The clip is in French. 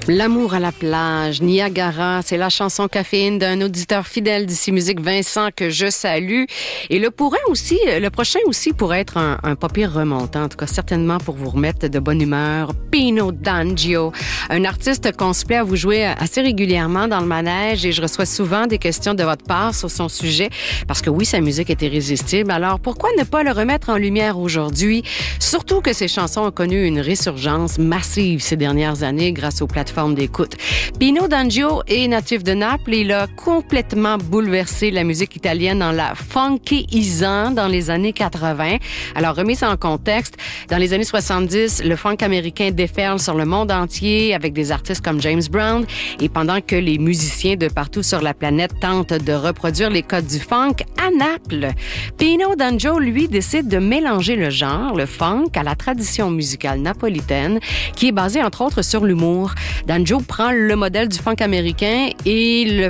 L'amour à la plage, Niagara, c'est la chanson caféine d'un auditeur fidèle d'ici Musique, Vincent, que je salue. Et le prochain aussi pourrait être un pas pire remontant, en tout cas certainement pour vous remettre de bonne humeur. Pino D'Angio, un artiste qu'on se plaît à vous jouer assez régulièrement dans le manège et je reçois souvent des questions de votre part sur son sujet parce que oui, sa musique est irrésistible. Alors pourquoi ne pas le remettre en lumière aujourd'hui? Surtout que ses chansons ont connu une résurgence massive ces dernières années grâce aux plateformes d'écoute. Pino D'Angio est natif de Naples et il a complètement bouleversé la musique italienne en la funkéisant dans les années 80. Alors, remise en contexte, dans les années 70, le funk américain déferle sur le monde entier avec des artistes comme James Brown et pendant que les musiciens de partout sur la planète tentent de reproduire les codes du funk, à Naples, Pino D'Angio, lui, décide de mélanger le genre, le funk, à la tradition musicale napolitaine qui est basée entre autres sur l'humour. D'Angio prend le modèle du funk américain et le